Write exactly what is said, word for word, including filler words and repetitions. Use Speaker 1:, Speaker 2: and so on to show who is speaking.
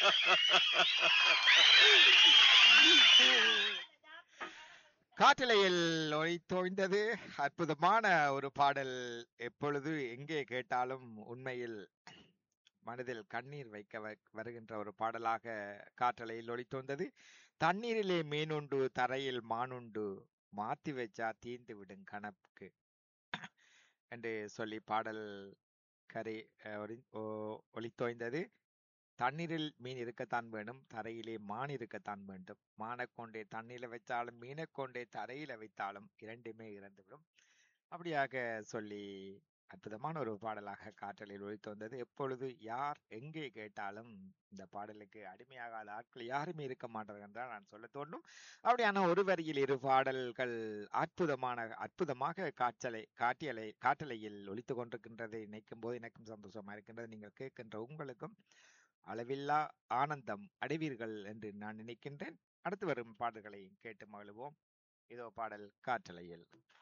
Speaker 1: காற்றலையில் ஒளித்தோய்ந்தது அற்புதமான ஒரு பாடல். எப்பொழுது எங்கே கேட்டாலும் உண்மையில் மனதில் கண்ணீர் வைக்க வ- வருகின்ற ஒரு பாடலாக காற்றலையில் ஒளித்தோய்ந்தது. தண்ணீரிலே மீனுண்டு தரையில் மானுண்டு மாத்தி வச்சா தீந்து விடும் கணக்கு என்று சொல்லி பாடல் கரை அஹ், ஒளி- ஓ- ஒளித்தோய்ந்தது. தண்ணீரில் மீன் இருக்கத்தான் வேண்டும், தரையிலே மான் இருக்கத்தான் வேண்டும். மானைக் கொண்டே தண்ணீரில வைத்தாலும் மீனைக் கொண்டே தரையில வைத்தாலும் இரண்டுமே இறந்துவிடும். அப்படியாக சொல்லி அற்புதமான ஒரு பாடலாக காற்றலில் ஒலித்து வந்தது. எப்பொழுது யார் எங்கே கேட்டாலும் இந்த பாடலுக்கு அடிமையாகாத ஆட்கள் யாருமே இருக்க மாட்டார்கள் என்றால் நான் சொல்ல தோன்றும். அப்படியான ஒரு வரியில் இரு பாடல்கள் அற்புதமான அற்புதமாக காற்றலை காட்டியலை காற்றலையில் ஒலித்து கொண்டிருக்கின்றதை நினைக்கும் போது எனக்கும் சந்தோஷமா இருக்கின்றது. நீங்கள் கேட்கின்ற உங்களுக்கும் அளவில்லா ஆனந்தம் அடைவீர்கள் என்று நான் நினைக்கின்றேன். அடுத்து வரும் பாடல்களை கேட்டு மகிழ்வோம். இதோ பாடல் காற்றலையில்.